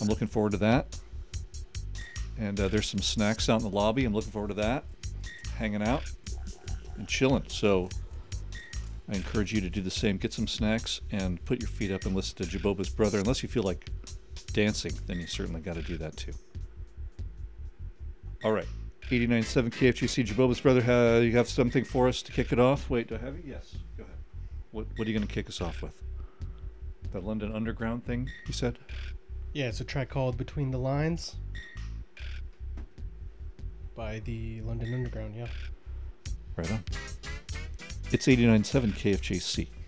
I'm looking forward to that. And there's some snacks out in the lobby. I'm looking forward to that. Hanging out and chilling. So I encourage you to do the same. Get some snacks and put your feet up and listen to Jaboba's Brother. Unless you feel like dancing, then you certainly got to do that too. All right. 89.7 KFGC, Jaboba's Brother. You have something for us to kick it off? Wait, do I have it? Yes. Go ahead. What are you going to kick us off with? The London Underground thing, you said? Yeah, it's a track called Between the Lines by the London Underground, yeah. Right on. It's 89.7 KFGC.